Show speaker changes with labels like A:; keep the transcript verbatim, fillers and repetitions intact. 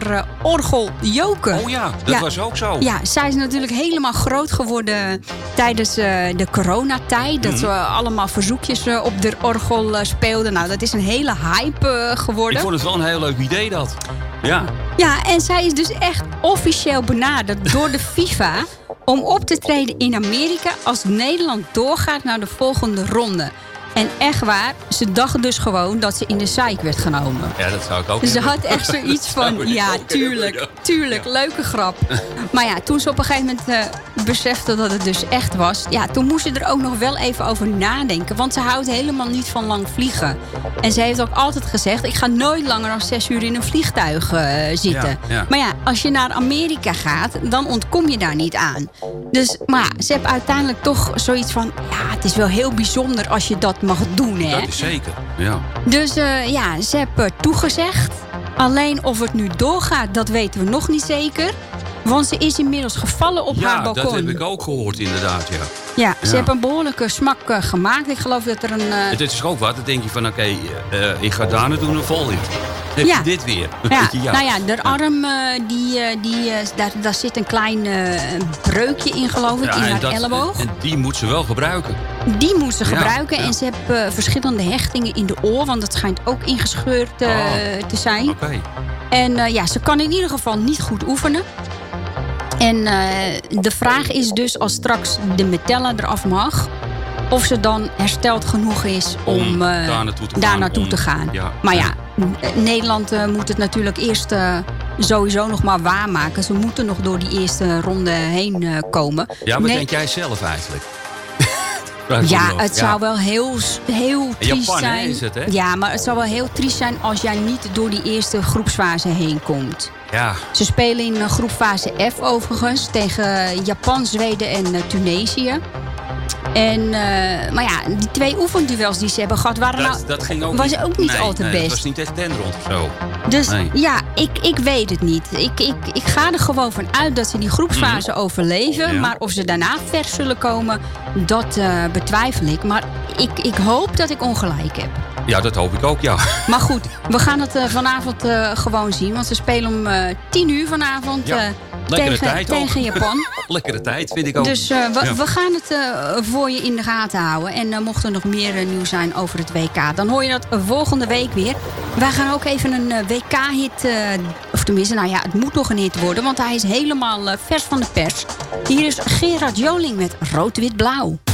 A: haar uh, orgel Joke.
B: Oh ja, dat ja. was ook zo.
A: Ja, zij is natuurlijk helemaal groot geworden tijdens uh, de coronatijd. Dat mm-hmm. ze allemaal verzoekjes uh, op de orgel uh, speelden. Nou, dat is een hele hype uh, geworden.
B: Ik vond het wel een heel leuk idee dat. Ja.
A: Ja, en zij is dus echt officieel benaderd door de FIFA om op te treden in Amerika als Nederland doorgaat naar de volgende ronde. En echt waar, ze dacht dus gewoon dat ze in de zeik werd genomen.
B: Ja, dat zou ik ook
A: Dus ze
B: hebben.
A: had echt zoiets van, ja, tuurlijk, hebben, ja. tuurlijk, ja. leuke grap. Maar ja, toen ze op een gegeven moment uh, besefte dat het dus echt was, ja, toen moest ze er ook nog wel even over nadenken. Want ze houdt helemaal niet van lang vliegen. En ze heeft ook altijd gezegd, ik ga nooit langer dan zes uur in een vliegtuig uh, zitten. Ja, ja. Maar ja, als je naar Amerika gaat, dan ontkom je daar niet aan. Dus, maar ja, ze heeft uiteindelijk toch zoiets van, ja, het is wel heel bijzonder als je dat mag doen, hè?
B: Dat is zeker, ja.
A: Dus uh, ja, ze heeft toegezegd. Alleen of het nu doorgaat, dat weten we nog niet zeker. Want ze is inmiddels gevallen op
B: ja,
A: haar balkon.
B: Ja, dat heb ik ook gehoord inderdaad, ja.
A: Ja, ze ja. heeft een behoorlijke smak uh, gemaakt. Ik geloof dat er een... Uh...
B: Het is ook wat, dan denk je van, oké, okay, uh, ik ga daar naartoe en val je. Heb ja. je dit weer?
A: Ja. ja, nou ja, de arm, uh, die, uh, die, uh, daar, daar zit een klein uh, breukje in, geloof ik, ja, in haar dat, elleboog.
B: En, en die moet ze wel gebruiken.
A: Die moet ze
B: ja.
A: gebruiken.
B: Ja.
A: En ze heeft uh, verschillende hechtingen in de oor, want het schijnt ook ingescheurd uh, oh. te zijn.
B: Oké. Okay.
A: En uh, ja, ze kan in ieder geval niet goed oefenen. En uh, de vraag is dus, als straks de metella eraf mag, of ze dan hersteld genoeg is om, om uh,
B: daar naartoe te
A: daar
B: gaan.
A: Naartoe
B: om,
A: te gaan.
B: Ja,
A: maar ja, ja Nederland uh, moet het natuurlijk eerst uh, sowieso nog maar waarmaken. Ze moeten nog door die eerste ronde heen uh, komen.
B: Ja, wat
A: nee,
B: denk jij zelf eigenlijk?
A: Ja, het ja. zou wel heel, heel triest
B: Japan,
A: zijn.
B: Hè, is het, hè?
A: Ja, maar het zou wel heel triest zijn als jij niet door die eerste groepsfase heen komt.
B: Ja.
A: Ze spelen in groepfase F overigens tegen Japan, Zweden en uh, Tunesië. En, uh, maar ja, die twee oefenduels die ze hebben gehad, waren
B: dat,
A: nou,
B: dat ging ook
A: was
B: niet,
A: ook niet
B: nee,
A: al te
B: nee,
A: best.
B: Het was niet echt tenderond of zo.
A: Dus
B: nee.
A: ja, ik, ik weet het niet. Ik, ik, ik ga er gewoon van uit dat ze die groepsfase mm. overleven. Ja. Maar of ze daarna ver zullen komen, dat uh, betwijfel ik. Maar ik, ik hoop dat ik ongelijk heb.
B: Ja, dat hoop ik ook, ja.
A: Maar goed, we gaan het uh, vanavond uh, gewoon zien. Want ze spelen om uh, tien uur vanavond
B: ja.
A: uh,
B: tegen,
A: tijd tegen Japan.
B: Lekkere tijd, vind ik ook.
A: Dus uh, we,
B: ja.
A: we gaan het uh, voor je in de gaten houden. En uh, mocht er nog meer uh, nieuws zijn over het W K, dan hoor je dat uh, volgende week weer. Wij gaan ook even een uh, W K-hit, uh, of tenminste, nou ja, het moet nog een hit worden. Want hij is helemaal uh, vers van de pers. Hier is Gerard Joling met Rood-Wit-Blauw.